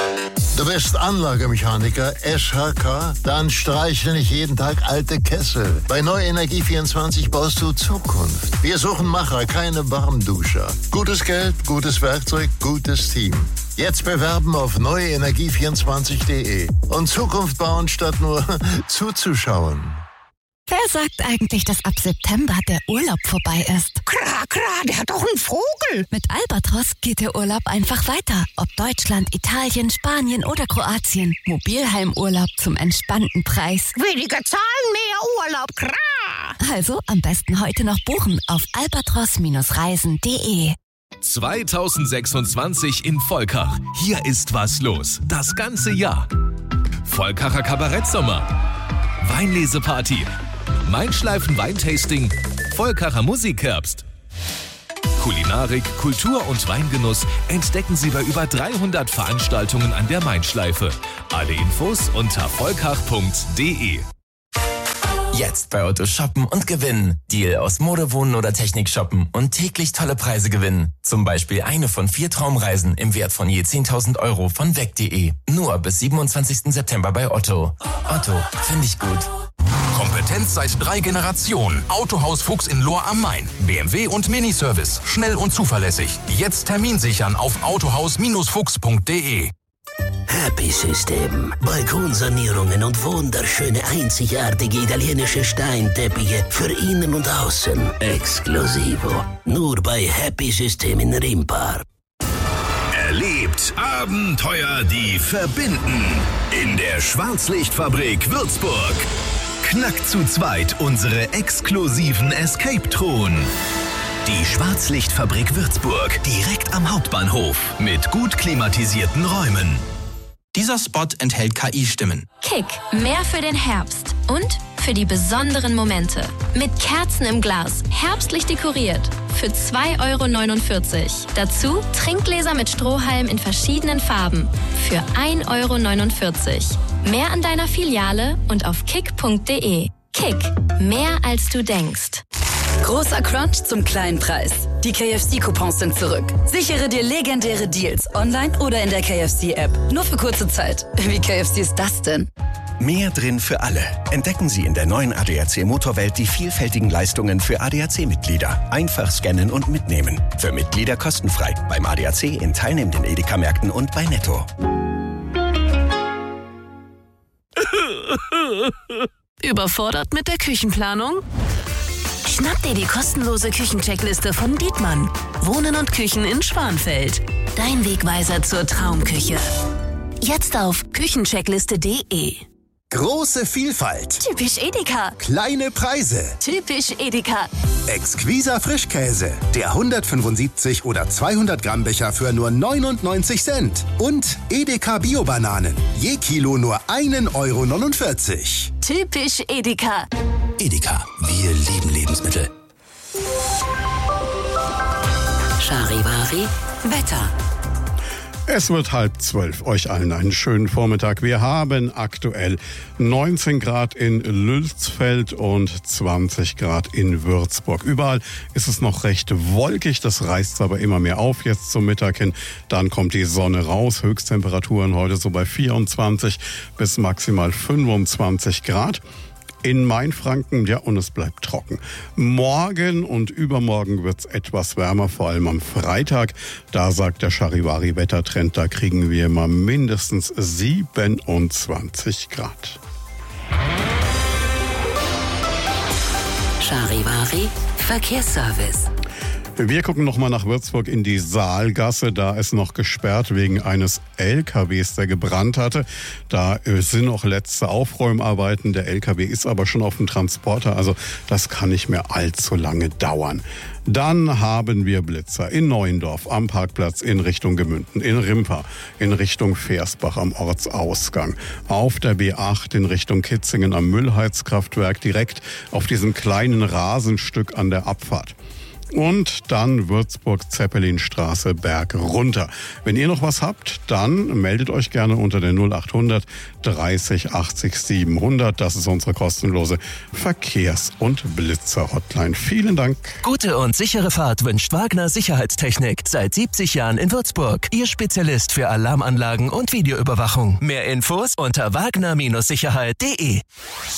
Du bist Anlagemechaniker, SHK? Dann streichle nicht jeden Tag alte Kessel. Bei Neuenergie24 baust du Zukunft. Wir suchen Macher, keine Warmduscher. Gutes Geld, gutes Werkzeug, gutes Team. Jetzt bewerben auf neuenergie24.de und Zukunft bauen, statt nur zuzuschauen. Wer sagt eigentlich, dass ab September der Urlaub vorbei ist? Klar, der hat doch einen Vogel. Mit Albatros geht der Urlaub einfach weiter. Ob Deutschland, Italien, Spanien oder Kroatien. Mobilheimurlaub zum entspannten Preis. Weniger Zahlen, mehr Urlaub, klar. Also am besten heute noch buchen auf albatros-reisen.de. 2026 in Volkach. Hier ist was los. Das ganze Jahr. Volkacher Kabarettsommer. Weinleseparty. Mainschleifen-Weintasting. Volkacher Musikherbst. Kulinarik, Kultur und Weingenuss entdecken Sie bei über 300 Veranstaltungen an der Mainschleife. Alle Infos unter volkach.de. Jetzt bei Otto shoppen und gewinnen. Deal aus Mode, Wohnen oder Technik shoppen und täglich tolle Preise gewinnen. Zum Beispiel eine von 4 Traumreisen im Wert von je 10.000 € von weg.de. Nur bis 27. September bei Otto. Otto, finde ich gut. Kompetenz seit 3 Generationen. Autohaus Fuchs in Lohr am Main. BMW und Miniservice. Schnell und zuverlässig. Jetzt Termin sichern auf autohaus-fuchs.de. Happy System. Balkonsanierungen und wunderschöne, einzigartige italienische Steinteppiche für innen und außen. Exklusivo. Nur bei Happy System in Rimpa. Erlebt Abenteuer, die verbinden. In der Schwarzlichtfabrik Würzburg. Knackt zu zweit unsere exklusiven Escape-Thron. Die Schwarzlichtfabrik Würzburg, direkt am Hauptbahnhof, mit gut klimatisierten Räumen. Dieser Spot enthält KI-Stimmen. Kick, mehr für den Herbst und für die besonderen Momente. Mit Kerzen im Glas, herbstlich dekoriert, für 2,49 €. Dazu Trinkgläser mit Strohhalm in verschiedenen Farben, für 1,49 €. Mehr an deiner Filiale und auf kick.de. Kick, mehr als du denkst. Großer Crunch zum kleinen Preis. Die KFC-Coupons sind zurück. Sichere dir legendäre Deals online oder in der KFC-App. Nur für kurze Zeit. Wie KFC ist das denn? Mehr drin für alle. Entdecken Sie in der neuen ADAC Motorwelt die vielfältigen Leistungen für ADAC-Mitglieder. Einfach scannen und mitnehmen. Für Mitglieder kostenfrei. Beim ADAC in teilnehmenden Edeka-Märkten und bei Netto. Überfordert mit der Küchenplanung? Schnapp dir die kostenlose Küchencheckliste von Dietmann. Wohnen und Küchen in Schwanfeld. Dein Wegweiser zur Traumküche. Jetzt auf küchencheckliste.de. Große Vielfalt. Typisch Edeka. Kleine Preise. Typisch Edeka. Exquiser Frischkäse. Der 175 oder 200 Gramm Becher für nur 99 Cent. Und Edeka Bio-Bananen. Je Kilo nur 1,49 €. Typisch Edeka. Edeka, wir lieben Lebensmittel. Charivari, Wetter. Es wird 11:30. Euch allen einen schönen Vormittag. Wir haben aktuell 19 Grad in Lülsfeld und 20 Grad in Würzburg. Überall ist es noch recht wolkig. Das reißt aber immer mehr auf jetzt zum Mittag hin. Dann kommt die Sonne raus. Höchsttemperaturen heute so bei 24 bis maximal 25 Grad. In Mainfranken, ja, und es bleibt trocken. Morgen und übermorgen wird's etwas wärmer, vor allem am Freitag. Da sagt der Charivari-Wettertrend, da kriegen wir mal mindestens 27 Grad. Charivari, Verkehrsservice. Wir gucken nochmal nach Würzburg in die Saalgasse. Da ist noch gesperrt wegen eines LKWs, der gebrannt hatte. Da sind noch letzte Aufräumarbeiten. Der LKW ist aber schon auf dem Transporter, also das kann nicht mehr allzu lange dauern. Dann haben wir Blitzer in Neuendorf am Parkplatz in Richtung Gemünden, in Rimpa in Richtung Versbach am Ortsausgang, auf der B8 in Richtung Kitzingen am Müllheizkraftwerk direkt auf diesem kleinen Rasenstück an der Abfahrt. und dann Würzburg-Zeppelinstraße Berg runter. Wenn ihr noch was habt, dann meldet euch gerne unter der 0800 30 80 700. Das ist unsere kostenlose Verkehrs- und Blitzer-Hotline. Vielen Dank. Gute und sichere Fahrt wünscht Wagner Sicherheitstechnik. Seit 70 Jahren in Würzburg. Ihr Spezialist für Alarmanlagen und Videoüberwachung. Mehr Infos unter wagner-sicherheit.de.